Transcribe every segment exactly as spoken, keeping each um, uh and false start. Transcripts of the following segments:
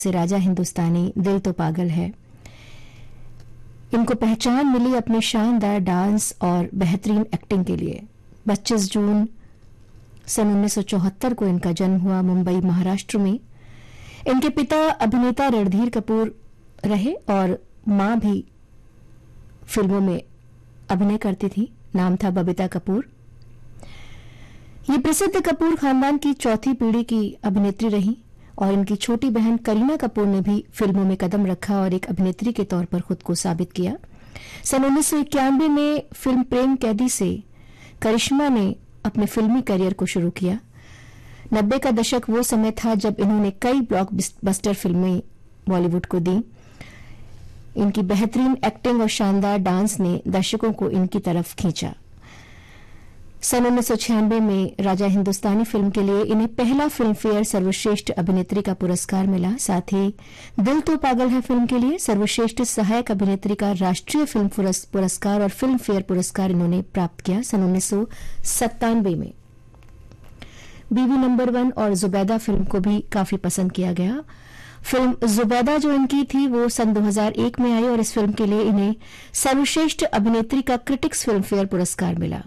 से राजा हिंदुस्तानी, दिल तो पागल है। इनको पहचान मिली अपने शानदार डांस और बेहतरीन एक्टिंग के लिए। पच्चीस जून सन उन्नीस सौ चौहत्तर को इनका जन्म हुआ मुंबई, महाराष्ट्र में। इनके पिता अभिनेता रणधीर कपूर रहे और मां भी फिल्मों में अभिनय करती थी। नाम था बबीता कपूर। ये प्रसिद्ध कपूर खानदान की चौथी पीढ़ी की अभिनेत्री रही और इनकी छोटी बहन करीना कपूर ने भी फिल्मों में कदम रखा और एक अभिनेत्री के तौर पर खुद को साबित किया। सन उन्नीस सौ इक्यानवे में फिल्म प्रेम कैदी से करिश्मा ने अपने फिल्मी करियर को शुरू किया। नब्बे का दशक वो समय था जब इन्होंने कई ब्लॉकबस्टर फिल्में बॉलीवुड को दी। इनकी बेहतरीन एक्टिंग और शानदार डांस ने दर्शकों को इनकी तरफ खींचा। सन उन्नीस सौ छियानवे में राजा हिंदुस्तानी फिल्म के लिए इन्हें पहला फिल्म फेयर सर्वश्रेष्ठ अभिनेत्री का पुरस्कार मिला। साथ ही दिल तो पागल है फिल्म के लिए सर्वश्रेष्ठ सहायक अभिनेत्री का राष्ट्रीय फिल्म पुरस्कार और फिल्म फेयर पुरस्कार इन्होंने प्राप्त किया। सन उन्नीस सौ सत्तानवे में बीवी नंबर वन और जुबैदा फिल्म को भी काफी पसंद किया गया। फिल्म जुबैदा जो इनकी थी वो सन दो हज़ार एक में आई और इस फिल्म के लिए इन्हें सर्वश्रेष्ठ अभिनेत्री का क्रिटिक्स फिल्म फेयर पुरस्कार मिला।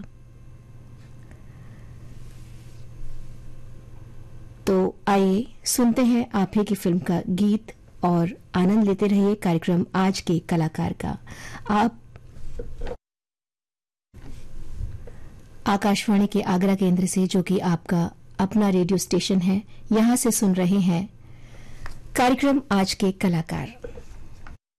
तो आइए सुनते हैं आप ही की फिल्म का गीत और आनंद लेते रहिए कार्यक्रम आज के कलाकार का। आप आकाशवाणी के आगरा केंद्र से, जो कि आपका अपना रेडियो स्टेशन है, यहां से सुन रहे हैं कार्यक्रम आज के कलाकार।